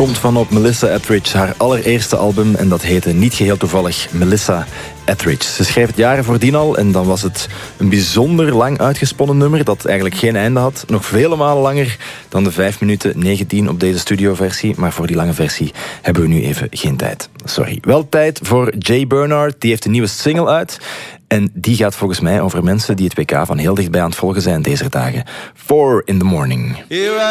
komt van op Melissa Etheridge, haar allereerste album. En dat heette niet geheel toevallig Melissa Etheridge. Ze schreef het jaren voordien al en dan was het een bijzonder lang uitgesponnen nummer dat eigenlijk geen einde had. Nog vele malen langer dan de 5 minuten 19 op deze studioversie. Maar voor die lange versie hebben we nu even geen tijd. Sorry. Wel tijd voor Jay Bernard. Die heeft een nieuwe single uit. En die gaat volgens mij over mensen die het WK van heel dichtbij aan het volgen zijn deze dagen. 4 in the morning.